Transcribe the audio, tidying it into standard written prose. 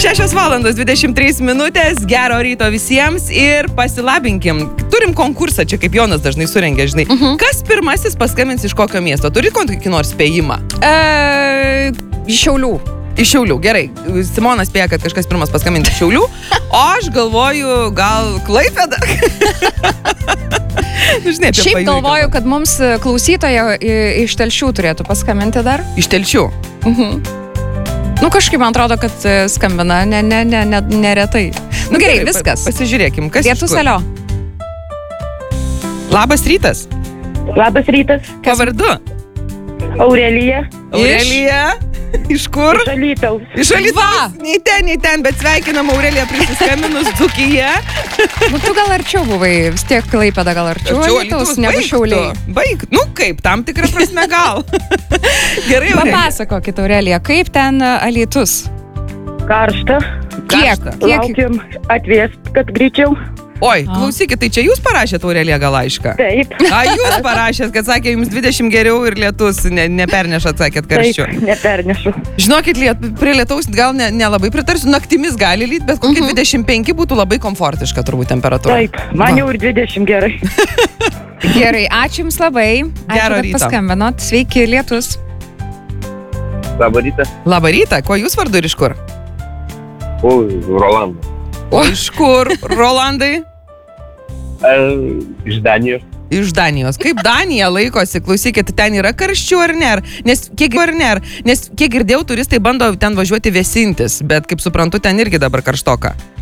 6:23, gero ryto visiems ir pasilabinkim. Turim konkursą, čia kaip Jonas dažnai surengia, žinai. Kas pirmasis paskambins iš kokio miesto? Turi kokį nors spėjimą? Iš Šiaulių. Iš Šiaulių, gerai. Simona spėja, kad kažkas pirmas paskambins iš Šiaulių, o aš galvoju, gal Klaipėda. Žinai, Šiaip galvoju, kad mums klausytoja iš Telšių turėtų paskambinti dar. Iš Telšių? Nu, kažkaip man atrodo, kad skambina neretai. Nu gerai, viskas. Pasižiūrėkim, kas Lietus, alio. Labas rytas. Labas rytas. Pavardu? Aurelija. Aurelija. Iš kur? Iš Alytaus. Iš Alytaus. Nei ten, bet sveikinam Aureliją prisiskambinus Dzūkyje. Nu, tu gal arčiau buvai, vis tiek Klaipėda gal arčiau Alytaus, negu Šiauliai. Baig, nu kaip, tam tikrą prasme gal. Gerai, Aurelija. Papasakokit, Aurelija, kaip ten Alytus? Karšta. Kiek? Laukiam atvėst, kad greičiau. Oi, klausykit, tai čia jūs parašėt Aurelija gal laišką? Taip. Jūs parašėt, kad sakė, jums 20 geriau ir lietus nepernešat, sakėt karščiu. Taip, nepernešu. Žinokit, prie lietaus gal nelabai pritarsiu, naktimis gali lyt, bet kokie 25 būtų labai komfortiška turbūt temperatūra. Taip, man jau ir 20 gerai. Gerai, ačiū jums labai. Gero Ačiū, kad ryto. paskambinot. Sveiki, Lietus. Labą rytą. Labą rytą, ko jūs vardu ir iš kur? O, Rolandas. O iš kur, Rolandai? Iš Danijos. Iš Danijos. Kaip Danija laikosi? Klausykit, ten yra karščių ar ne? Nes kiek girdėjau, turistai bando ten važiuoti vėsintis, bet kaip suprantu, ten irgi dabar karštoka.